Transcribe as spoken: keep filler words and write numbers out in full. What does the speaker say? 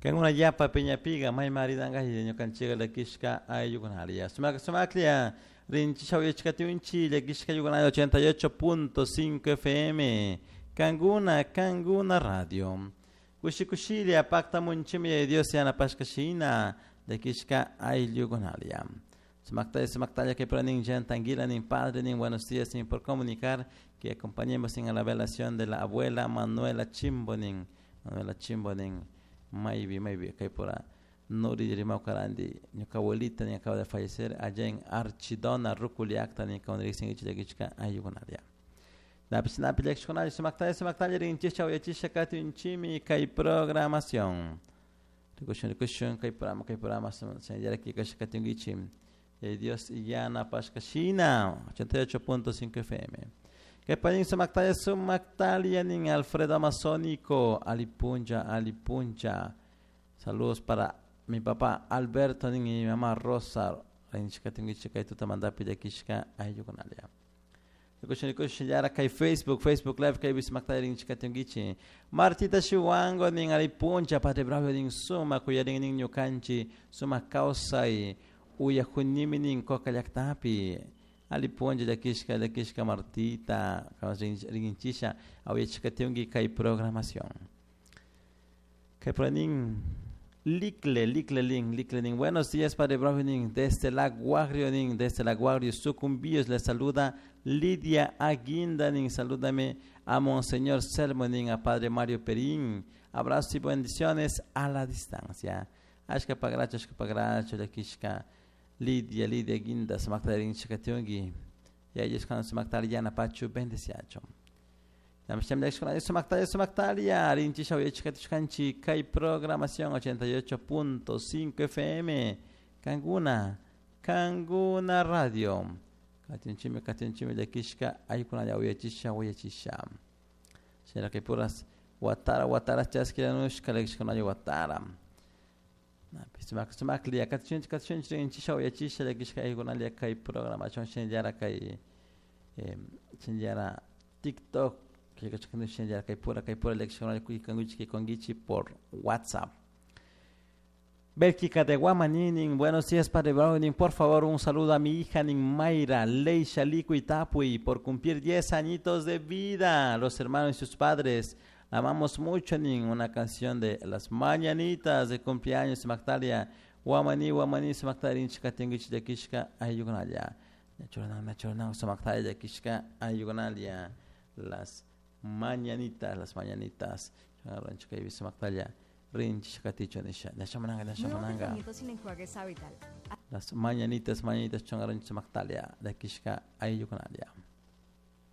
Kan una yapa peña piga mai maridanga hidenyo kan chiga la kishka ayugun halia. Sumak sumaklia rinchi shawechka tiunchi la kishka yugun ochenta y ocho punto cinco F M. Kanguna Kanguna Radio. Kushi kushilia pacta munchimi de Dios yana pashkashina de kishka ayugun halia. Sumakta sumakta que pranin jan tanguila nin padre nin buenos días sin por comunicar que acompañemos en la velación de la abuela Manuela Chimbonin. Manuela Chimbonin. Maybe, maybe, kay pura Nuri de Rimau Karandi, nuestra abuelita ni acaba de fallecer allá en Archidona, Ruculiacta, ni con dirección y chilequichka, ayugunaria. La piscina pilexconal, su mactalia, su mactalia, en chicha, o chicha, cati, un chimi, kay programación. Recusión, recusión, kay programa, kay programa, se dirá que kay cati, un gichim. Dios y Yana Pashkashina, ochenta y ocho punto cinco F M. Que panin su mactalia, su mactalia, nin Alfredo Amazónico, Alipunja, Alipunja. Saludos para mi papá Alberto, nin y mi mamá Rosa. En Chicatingi, Chica y tu manda pide Kishka, ayugunalia. Escuchen, escuchen, ya que Facebook, Facebook Live, que hay bis mactalia en Chicatingi. Martita Shiwango, nin Alipunja, padre bravo, nin suma, cuya nin Yukanchi, suma causa y uya junimi nin coca yaktapi. Aliponja da kishka da kishka Martita, rinchicha, auya chikatungi kai programación. Kai pranin likle, likle ling, likle ning. Buenos días, Padre Bravo-ning, desde la Guagrio-ning, desde la Guagrio Sucumbíos, le saluda Lidia Aguinda-ning, salúdame a Monseñor Selmo-ning, a Padre Mario Perín. Abrazos y bendiciones a la distancia. Ashka pagracho, ashka pagracho, da kishka. Lidia, Lidia Guinda, Samaktarin Chikatungi. Y ellos con Samaktaria Napachu bendeciacho. Namsham de Exconadio Samaktaria Samaktaria, Rinchi Shawya Chikatushkanchi, Kai Programación ochenta y ocho punto cinco F M. Kanguna, Kanguna Radio. Katinchime, Katinchime de Kishka, Ayukuna Yawechisha, Wayachisha. Será que puras Watara, Watara Chaskiranush, Kalexconadio Watara. Sumak sumak liya katchun katchun ching chisha ya chisha de kishka iguna liya kai programación chinjara kai chinjara TikTok que kachkan chinjara kai pura kai pura lección ku kanguchi que kongichi por WhatsApp. Belkika de Guamaninin, buenos días Padre Browning, por favor un saludo a mi hija Nin Mayra, Leisha Liku y Tapui por cumplir diez añitos de vida, los hermanos y sus padres. Amamos mucho, Nin, una canción de las mañanitas de cumpleaños, Magdalia. Wamani, Wamani, Magdalia, Chikatingich de Kishka, Ayugunalia. Nachoranang, Nachoranang, Magdalia de Kishka, Ayugunalia. Las mañanitas, las mañanitas. Changaronchika y Magdalia. Rinch, Chikaticho, Nisha. Nashamananga, Nashamananga. Las mañanitas, mañanitas, Changaronchika, Magdalia de Kishka, Ayugunalia.